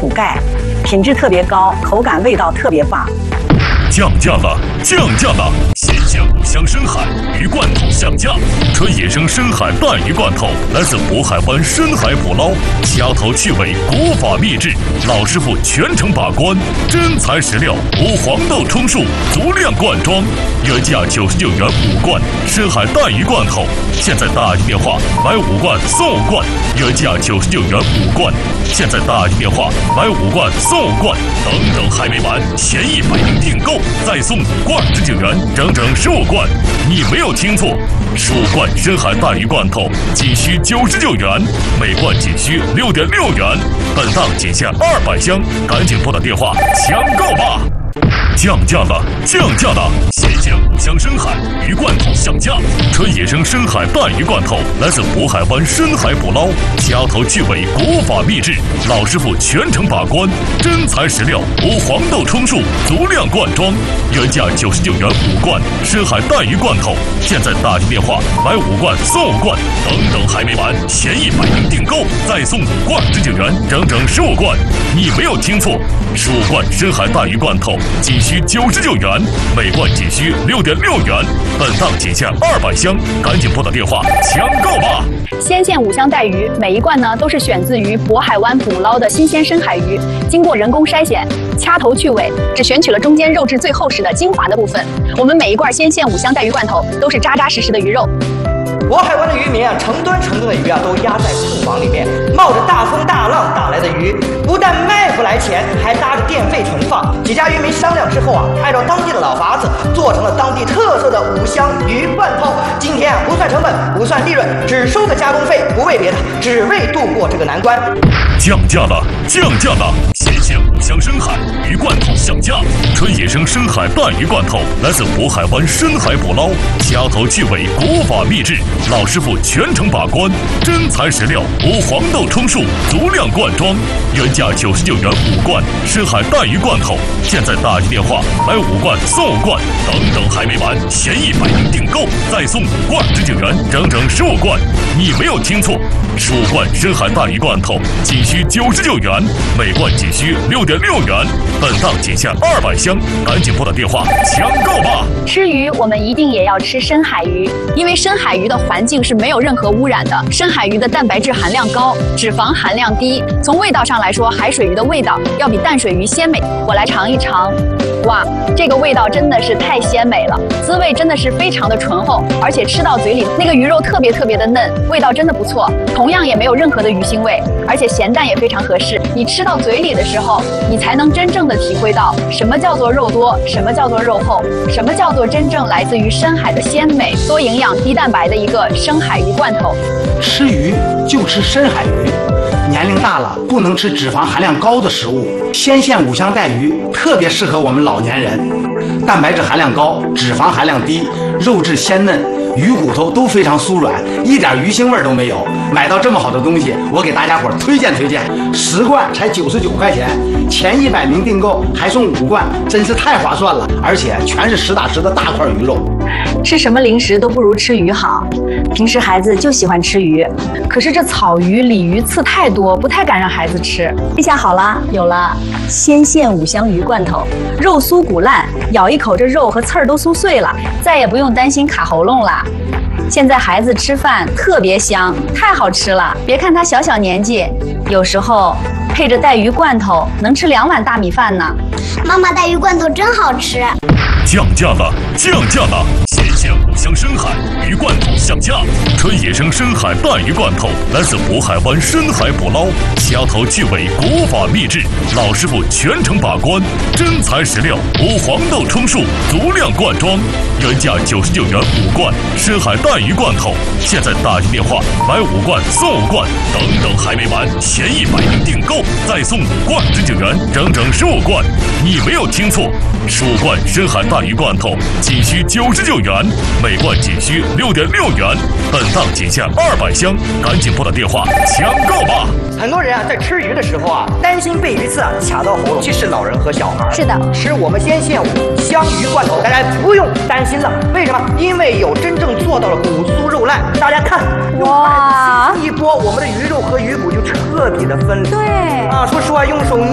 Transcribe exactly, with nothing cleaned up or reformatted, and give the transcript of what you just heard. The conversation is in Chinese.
补钙，品质特别高，口感味道特别棒。 降价了，降价了！鲜鲜五香深海鱼罐头降价，纯野生深海带鱼罐头，来自渤海湾深海捕捞，掐头去尾，国法秘制，老师傅全程把关，真材实料，无黄豆充数，足量灌装，原价九十九元五罐深海带鱼罐头，现在打一电话买五罐送五罐，原价九十九元五罐，现在打一电话买五罐送五罐，等等还没完，前一百名订购再送五罐十九元，整整十五罐，你没有听错，十五罐深海带鱼罐头仅需九十九元，每罐仅需六点六元，本档仅限二百箱，赶紧拨打电话抢购吧！降价了，降价了！鲜鲜五香深海鱼罐头降价，纯野生深海带鱼罐头，来自渤海湾深海捕捞，掐头去尾，国法秘制，老师傅全程把关，真材实料，无黄豆充数，足量灌装，原价九十九元五罐深海带鱼罐头，现在打进电话买五罐送五罐，等等还没完，前一百名订购再送五罐十九元，整整十五罐，你没有听错，十五罐深海带鱼罐头仅需九十九元，每罐仅需六点六元，本档仅限二百箱，赶紧拨打电话抢购吧！ 鲜鲜五香带鱼，每一罐呢都是选自于渤海湾捕捞的新鲜深海鱼，经过人工筛选，掐头去尾，只选取了中间肉质最厚实的精华的部分。我们每一罐鲜鲜五香带鱼罐头都是扎扎实实的鱼肉。 渤海湾的渔民啊，成吨成吨的鱼啊，都压在库房里面，冒着大风大浪打来的鱼，不但卖不来钱，还搭着电费存放。几家渔民商量之后啊，按照当地的老法子，做成了当地特色的五香鱼罐头。今天啊，不算成本，不算利润，只收个加工费，不为别的，只为度过这个难关。 降价了，降价了！鲜鲜五香深海鱼罐头降价，纯野生深海带鱼罐头，来自渤海湾深海捕捞，掐头去尾，国法秘制，老师傅全程把关，真材实料，无黄豆充数，足量灌装，原价九十九元五罐深海带鱼罐头，现在打一电话买五罐送五罐，等等还没完，前一百名订购再送五罐十九元，整整十五罐，你没有听错，十五罐深海带鱼罐头仅需九十九元，每罐仅需六点六元，本档仅限二百箱，赶紧拨打电话抢购吧！ 吃鱼，我们一定也要吃深海鱼，因为深海鱼的环境是没有任何污染的。深海鱼的蛋白质含量高，脂肪含量低。从味道上来说，海水鱼的味道要比淡水鱼鲜美。我来尝一尝，哇，这个味道真的是太鲜美了，滋味真的是非常的醇厚，而且吃到嘴里那个鱼肉特别特别的嫩，味道真的不错。同样也没有任何的鱼腥味，而且咸淡也非常合适。你吃到嘴里的时候，你才能真正的体会到什么叫做肉多，什么叫做肉厚，什么叫做真正来自于深海的鲜美、多营养、低蛋白的一个深海鱼罐头。 吃鱼就吃深海鱼，年龄大了不能吃脂肪含量高的食物。鲜鲜五香带鱼特别适合我们老年人，蛋白质含量高，脂肪含量低，肉质鲜嫩，鱼骨头都非常酥软，一点鱼腥味都没有。买到这么好的东西，我给大家伙推荐推荐，十罐才九十九块钱，前一百名订购还送五罐，真是太划算了，而且全是实打实的大块鱼肉。 吃什么零食都不如吃鱼好。平时孩子就喜欢吃鱼，可是这草鱼、鲤鱼刺太多，不太敢让孩子吃。这下好了，有了鲜鲜五香鱼罐头，肉酥骨烂，咬一口这肉和刺儿都酥碎了，再也不用担心卡喉咙了。现在孩子吃饭特别香，太好吃了。别看他小小年纪，有时候配着带鱼罐头能吃两碗大米饭呢。 妈妈，带鱼罐头真好吃。 降价了，降价了！鲜鲜五香深海鱼罐头降价，纯野生深海带鱼罐头，来自渤海湾深海捕捞，掐头去尾，国法秘制，老师傅全程把关，真材实料，无黄豆充数，足量灌装，原价九十九元五罐深海带鱼罐头，现在打进电话买五罐送五罐，等等还没完，前一百名订购再送五罐十九元，整整十五罐，你没有听错，十五罐深海带鱼罐头仅需九十九元，每罐仅需六点六元，本档仅限二百箱，赶紧拨打电话抢购吧！ 很多人啊，在吃鱼的时候啊，担心被鱼刺啊卡到喉咙，其实老人和小孩是的， 吃我们鲜鲜五香鱼罐头，大家不用担心了。为什么？因为有真正做到了骨酥肉烂。大家看， 哇， 一剥我们的鱼肉和鱼骨就彻底的分离。 对啊，说实话，用手